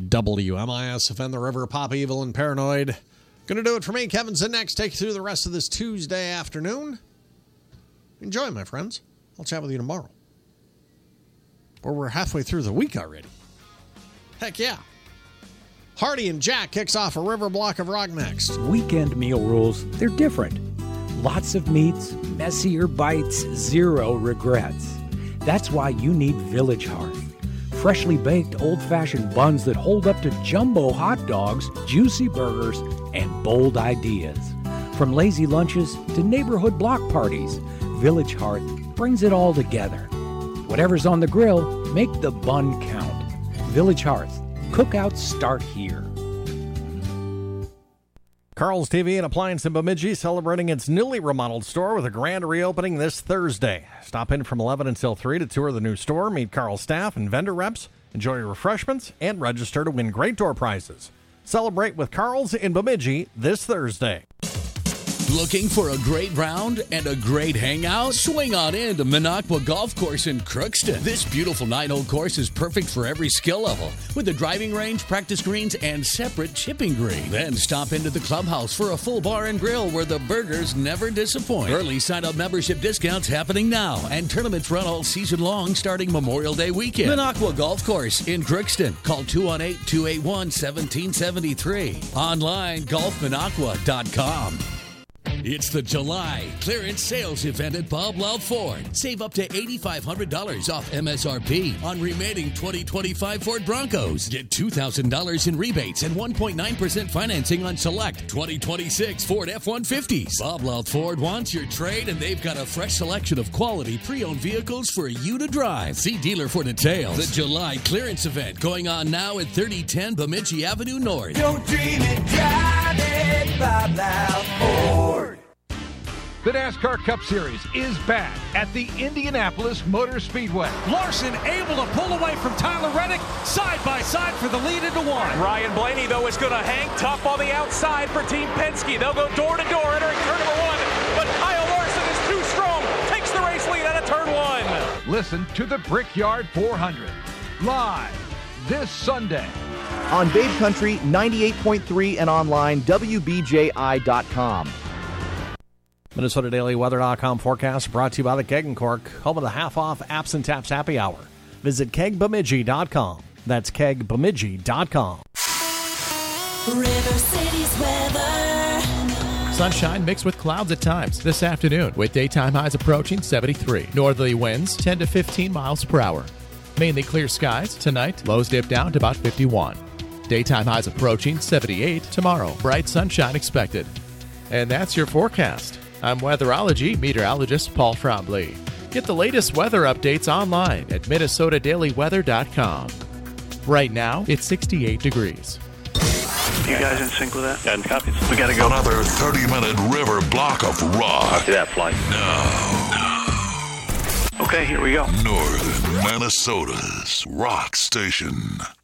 WMISFM, the River, Pop Evil, and Paranoid. Gonna do it for me. Kevin's in next. Take you through the rest of this Tuesday afternoon. Enjoy, my friends. I'll chat with you tomorrow. Or we're halfway through the week already. Heck yeah. Hardy and Jack kicks off a river block of rock next. Weekend meal rules, they're different. Lots of meats, messier bites, zero regrets. That's why you need Village Hearth. Freshly baked old-fashioned buns that hold up to jumbo hot dogs, juicy burgers, and bold ideas. From lazy lunches to neighborhood block parties, Village Hearth brings it all together. Whatever's on the grill, make the bun count. Village Hearth. Cookouts start here. Carl's TV and Appliance in Bemidji celebrating its newly remodeled store with a grand reopening this Thursday. Stop in from 11 until 3 to tour the new store, meet Carl's staff and vendor reps, enjoy refreshments, and register to win great door prizes. Celebrate with Carl's in Bemidji this Thursday. Looking for a great round and a great hangout? Swing on in to Minocqua Golf Course in Crookston. This beautiful 9-hole course is perfect for every skill level, with a driving range, practice greens, and separate chipping green. Then stop into the clubhouse for a full bar and grill where the burgers never disappoint. Early sign-up membership discounts happening now, and tournaments run all season long starting Memorial Day weekend. Minocqua Golf Course in Crookston. Call 218-281-1773. Online, golfminocqua.com. It's the July clearance sales event at Bob Loud Ford. Save up to $8,500 off MSRP on remaining 2025 Ford Broncos. Get $2,000 in rebates and 1.9% financing on select 2026 Ford F-150s. Bob Loud Ford wants your trade, and they've got a fresh selection of quality pre-owned vehicles for you to drive. See dealer for details. The July clearance event going on now at 3010 Bemidji Avenue North. Don't dream it, drive it, Bob Loud Ford. The NASCAR Cup Series is back at the Indianapolis Motor Speedway. Larson able to pull away from Tyler Reddick, side by side for the lead into one. Ryan Blaney, though, is going to hang tough on the outside for Team Penske. They'll go door to door entering turn number one, but Kyle Larson is too strong, takes the race lead out of turn one. Listen to the Brickyard 400 live this Sunday on Babe Country 98.3 and online WBJI.com. MinnesotaDailyWeather.com forecast brought to you by the Keg and Cork, home of the half-off Apps and Taps Happy Hour. Visit kegbemidji.com. That's kegbemidji.com. River City's weather. Sunshine mixed with clouds at times this afternoon, with daytime highs approaching 73. Northerly winds 10 to 15 miles per hour. Mainly clear skies tonight. Lows dip down to about 51. Daytime highs approaching 78 tomorrow. Bright sunshine expected. And that's your forecast. I'm weatherology meteorologist Paul Trombley. Get the latest weather updates online at MinnesotaDailyWeather.com. Right now, it's 68 degrees. You guys in sync with that? Got copies. We got to go. Another 30-minute river block of rock. Copy that, flight. Now. Okay, here we go. Northern Minnesota's rock station.